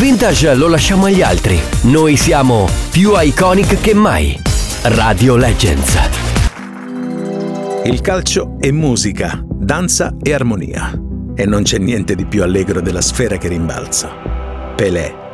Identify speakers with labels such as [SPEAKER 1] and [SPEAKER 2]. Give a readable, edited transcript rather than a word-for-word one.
[SPEAKER 1] vintage lo lasciamo agli altri. Noi siamo più iconic che mai. Radio Legends.
[SPEAKER 2] Il calcio è musica, danza e armonia. E non c'è niente di più allegro della sfera che rimbalza. Pelé.